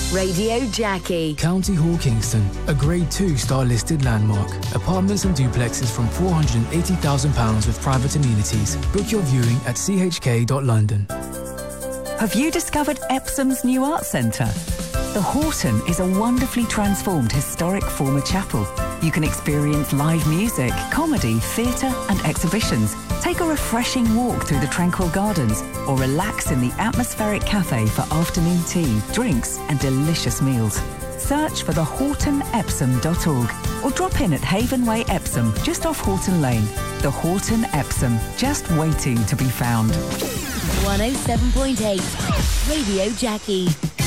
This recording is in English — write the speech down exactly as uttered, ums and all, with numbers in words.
Radio Jackie. County Hall, Kingston, a Grade two star listed landmark. Apartments and duplexes from four hundred eighty thousand pounds with private amenities. Book your viewing at c h k dot london. Have you discovered Epsom's new art centre? The Horton is a wonderfully transformed historic former chapel. You can experience live music, comedy, theatre and exhibitions. Take a refreshing walk through the tranquil gardens or relax in the atmospheric cafe for afternoon tea, drinks and delicious meals. Search for the horton epsom dot org or drop in at Haven Way, Epsom, just off Horton Lane. The Horton Epsom, just waiting to be found. one oh seven point eight Radio Jackie.